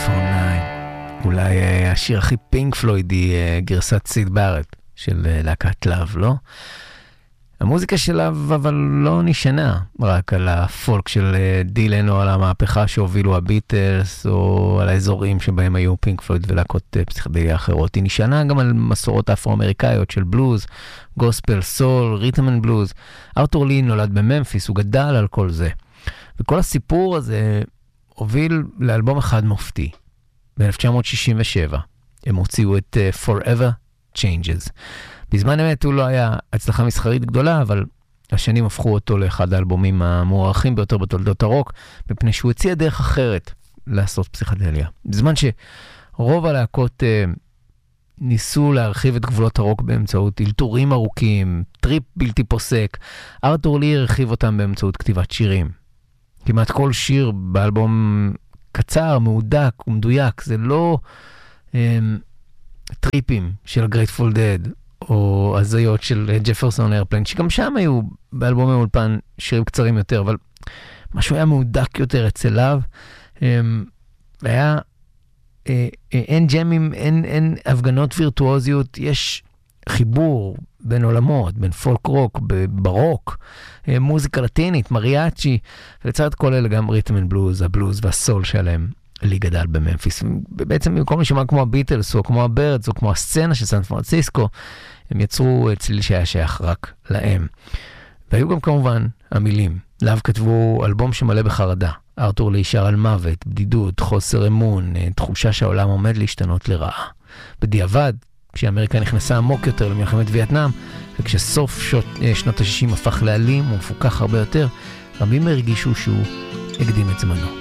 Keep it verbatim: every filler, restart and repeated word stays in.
טלפון ניין. אולי השיר הכי פינק פלוידי, גרסת סיד בארט של להקת לאב, לא? המוזיקה של לאב אבל לא נשענה רק על הפולק של דילן או על המהפכה שהובילו הביטלס או על האזורים שבהם היו פינק פלויד ולהקות פסיכדליה אחרות. היא נשענה גם על מסורות אפרו-אמריקאיות של בלוז, גוספל, סול, רית'ם אנד בלוז. ארתור לי נולד בממפיס, הוא גדל על כל זה. וכל הסיפור הזה הוביל לאלבום אחד מופתי. ב-אלף תשע מאות שישים ושבע הם הוציאו את uh, Forever Changes. בזמן אמת הוא לא היה הצלחה מסחרית גדולה, אבל השנים הפכו אותו לאחד האלבומים המוערכים ביותר בתולדות הרוק, מפני שהוא הציע דרך אחרת לעשות פסיכדליה. בזמן שרוב הלהקות uh, ניסו להרחיב את גבולות הרוק באמצעות אלתורים ארוכים, טריפ בלתי פוסק, ארתור לי הרחיב אותם באמצעות כתיבת שירים. כמעט כל שיר באלבום קצר, מהודק ומדויק, זה לא um, טריפים של Grateful Dead, או הזיות של ג'פרסון איירפליין, שגם שם היו באלבומי אולפן שירים קצרים יותר, אבל משהו היה מהודק יותר אצל לאב, um, היה, uh, uh, אין ג'מים, אין, אין הפגנות וירטואוזיות, יש חיבור בין עולמות, בין פולק רוק, ברוק, מוזיקה לטינית, מריאצ'י, ולצד כל אלה גם רית'ם אנד בלוז, הבלוז והסול שלהם לי גדל בממפיס. בעצם במקום לשמוע כמו הביטלס, או כמו הבירדס, או כמו הסצנה של סן פרנסיסקו, הם יצרו צליל שהיה שייך רק להם. והיו גם כמובן המילים. לאב כתבו אלבום שמלא בחרדה. ארתור לי שר על מוות, בדידות, חוסר אמון, תחושה שהעולם עומד להשתנות לרעה. בדיעבד, כשאמריקה נכנסה עמוק יותר למלחמת וייטנאם, וכשסוף שות, שנות ה-שישים הפך לאלים ומפוקח הרבה יותר, רבים הרגישו שהוא הקדים את זמנו.